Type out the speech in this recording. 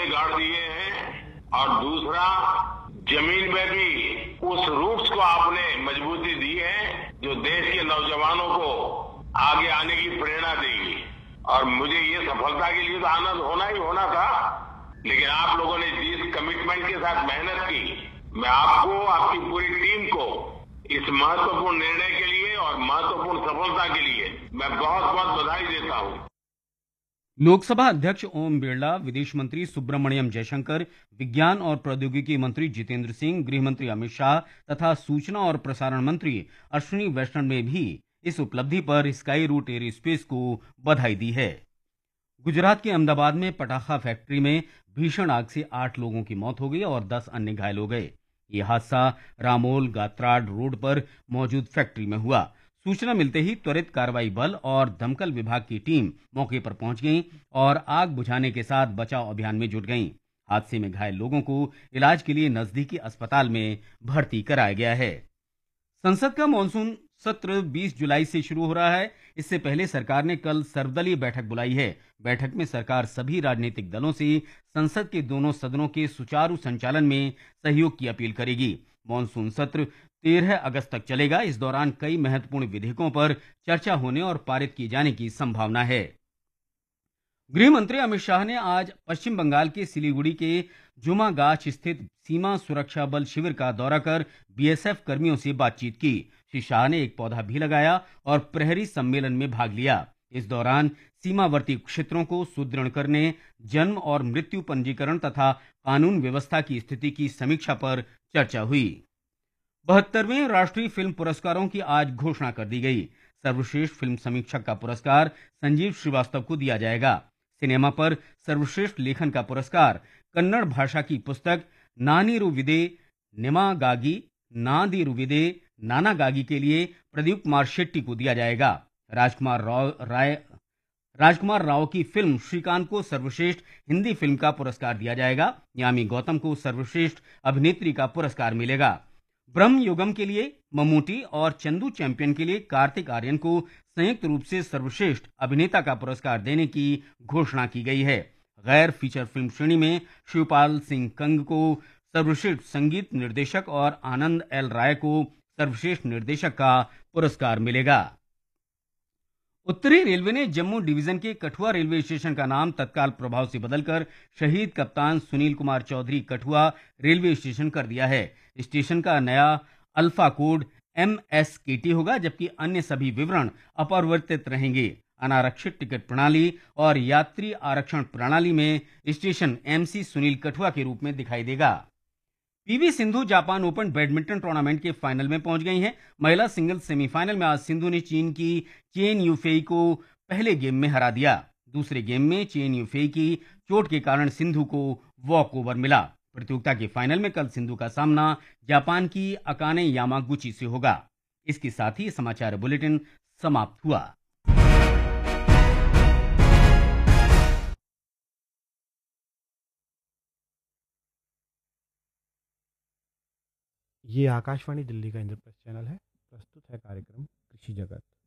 गाड़ दिए हैं और दूसरा जमीन में भी उस रूट्स को आपने मजबूती दी है जो देश के नौजवानों को आगे आने की प्रेरणा देगी। और मुझे ये सफलता के लिए तो आनंद होना ही होना था, लेकिन आप लोगों ने जिस कमिटमेंट के साथ मेहनत की, मैं आपको, आपकी पूरी टीम को इस महत्वपूर्ण निर्णय के लिए और महत्वपूर्ण सफलता के लिए मैं बहुत बहुत बधाई देता हूं। लोकसभा अध्यक्ष ओम बिरला, विदेश मंत्री सुब्रमण्यम जयशंकर, विज्ञान और प्रौद्योगिकी मंत्री जितेंद्र सिंह, गृह मंत्री अमित शाह तथा सूचना और प्रसारण मंत्री अश्विनी वैष्णव ने भी इस उपलब्धि पर स्काई रूट एयर स्पेस को बधाई दी है। गुजरात के अहमदाबाद में पटाखा फैक्ट्री में भीषण आग से 8 लोगों की मौत हो गई और 10 अन्य घायल हो गए। ये हादसा रामोल गात्राड रोड पर मौजूद फैक्ट्री में हुआ। सूचना मिलते ही त्वरित कार्रवाई बल और दमकल विभाग की टीम मौके पर पहुंच गई और आग बुझाने के साथ बचाव अभियान में जुट गई। हादसे में घायल लोगों को इलाज के लिए नजदीकी अस्पताल में भर्ती कराया गया है। संसद का मानसून सत्र 20 जुलाई से शुरू हो रहा है। इससे पहले सरकार ने कल सर्वदलीय बैठक बुलाई है। बैठक में सरकार सभी राजनीतिक दलों से संसद के दोनों सदनों के सुचारू संचालन में सहयोग की अपील करेगी। मानसून सत्र 13 अगस्त तक चलेगा। इस दौरान कई महत्वपूर्ण विधेयकों पर चर्चा होने और पारित किए जाने की संभावना है। गृह मंत्री अमित शाह ने आज पश्चिम बंगाल के सिलीगुड़ी के जुमागाछ स्थित सीमा सुरक्षा बल शिविर का दौरा कर बीएसएफ कर्मियों से बातचीत की। श्री शाह ने एक पौधा भी लगाया और प्रहरी सम्मेलन में भाग लिया। इस दौरान सीमावर्ती क्षेत्रों को सुदृढ़ करने, जन्म और मृत्यु पंजीकरण तथा कानून व्यवस्था की स्थिति की समीक्षा पर चर्चा हुई। 72वें राष्ट्रीय फिल्म पुरस्कारों की आज घोषणा कर दी गई। सर्वश्रेष्ठ फिल्म समीक्षक का पुरस्कार संजीव श्रीवास्तव को दिया जाएगा। सिनेमा पर सर्वश्रेष्ठ लेखन का पुरस्कार कन्नड़ भाषा की पुस्तक नानीरुविदे निमागागी नादीरुविदे नानागागी के लिए प्रदीप कुमार शेट्टी को दिया जाएगा। राजकुमार राव की फिल्म श्रीकांत को सर्वश्रेष्ठ हिंदी फिल्म का पुरस्कार दिया जाएगा। यामी गौतम को सर्वश्रेष्ठ अभिनेत्री का पुरस्कार मिलेगा। ब्रह्म युगम के लिए मम्मूटी और चंदू चैंपियन के लिए कार्तिक आर्यन को संयुक्त रूप से सर्वश्रेष्ठ अभिनेता का पुरस्कार देने की घोषणा की गई है। गैर फीचर फिल्म श्रेणी में शिवपाल सिंह कंग को सर्वश्रेष्ठ संगीत निर्देशक और आनंद एल राय को सर्वश्रेष्ठ निर्देशक का पुरस्कार मिलेगा। उत्तरी रेलवे ने जम्मू डिवीजन के कठुआ रेलवे स्टेशन का नाम तत्काल प्रभाव से बदलकर शहीद कप्तान सुनील कुमार चौधरी कठुआ रेलवे स्टेशन कर दिया है। स्टेशन का नया अल्फा कोड MSKT होगा, जबकि अन्य सभी विवरण अपरिवर्तित रहेंगे। अनारक्षित टिकट प्रणाली और यात्री आरक्षण प्रणाली में स्टेशन MC सुनील कठुआ के रूप में दिखाई देगा। PV Sindhu Japan open badminton tournament के फाइनल में पहुंच गई हैं। महिला सिंगल्स सेमीफाइनल में आज सिंधु ने चीन की चेन यूफेई को पहले गेम में हरा दिया। दूसरे गेम में चेन यूफेई की चोट के कारण सिंधु को वॉक ओवर मिला। प्रतियोगिता के फाइनल में कल सिंधु का सामना जापान की अकाने यामागुची से होगा। इसके साथ ही समाचार बुलेटिन समाप्त हुआ। ये आकाशवाणी दिल्ली का इंद्रप्रस्थ चैनल है। प्रस्तुत है कार्यक्रम कृषि जगत।